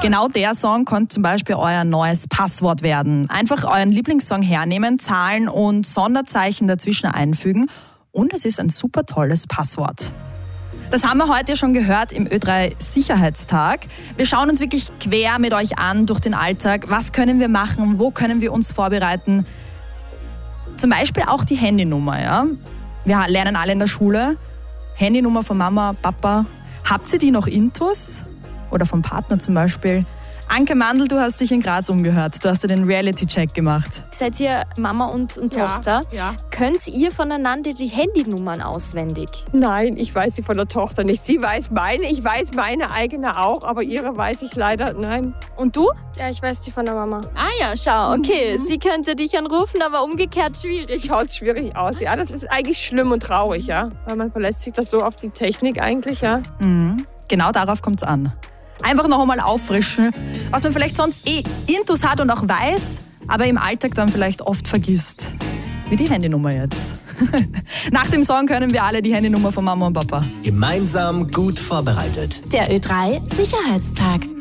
Genau der Song könnte zum Beispiel euer neues Passwort werden. Einfach euren Lieblingssong hernehmen, Zahlen und Sonderzeichen dazwischen einfügen und es ist ein super tolles Passwort. Das haben wir heute schon gehört im Ö3 Sicherheitstag. Wir schauen uns wirklich quer mit euch an durch den Alltag. Was können wir machen? Wo können wir uns vorbereiten? Zum Beispiel auch die Handynummer. Ja? Wir lernen alle in der Schule. Handynummer von Mama, Papa. Habt ihr die noch intus? Oder vom Partner zum Beispiel? Anke Mandl, du hast dich in Graz umgehört. Du hast dir den Reality-Check gemacht. Seid ihr Mama und Tochter? Ja. Könnt ihr voneinander die Handynummern auswendig? Nein, ich weiß sie von der Tochter nicht. Sie weiß meine, ich weiß meine eigene auch, aber ihre weiß ich leider, nein. Und du? Ja, ich weiß die von der Mama. Ah ja, schau, okay. Sie könnte dich anrufen, aber umgekehrt schwierig. Schaut schwierig aus. Ja, das ist eigentlich schlimm und traurig, ja. Weil man verlässt sich das so auf die Technik eigentlich, ja. Genau darauf kommt es an. Einfach noch einmal auffrischen, was man vielleicht sonst intus hat und auch weiß, aber im Alltag dann vielleicht oft vergisst. Wie die Handynummer jetzt. Nach dem Song können wir alle die Handynummer von Mama und Papa. Gemeinsam gut vorbereitet. Der Ö3 Sicherheitstag.